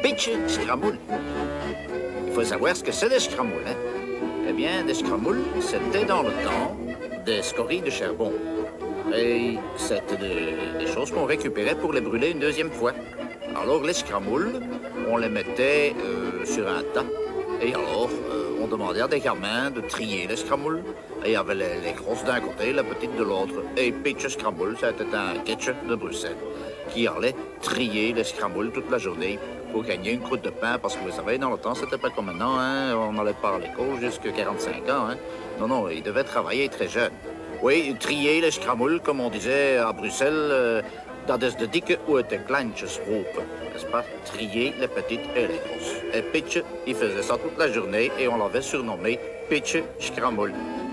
pitch scramoule. Il faut savoir ce que c'est des scramoules, hein? Eh bien, des scramoules, c'était dans le temps des scories de charbon. Et c'était des choses qu'on récupérait pour les brûler une deuxième fois. Alors, les scramoules, on les mettait sur un tas. Et alors, on demandait à des gamins de trier les scramoules. Et il y avait les grosses d'un côté, la petite de l'autre. Et pitch scramble, c'était un ketchup de Bruxelles qui allait trier les scramoules toute la journée pour gagner une croûte de pain. Parce que vous savez, dans le temps, c'était pas comme maintenant, hein? On n'allait pas à l'école jusqu'à 45 ans, hein? Non, non, ils devaient travailler très jeunes. Oui, trier les scramoules, comme on disait à Bruxelles, dat is de dikke uit de kleintjes roepen. N'est-ce pas? Trier les petites et les grosses. Et Pitch, il faisait ça toute la journée et on l'avait surnommé Pitch Scramble.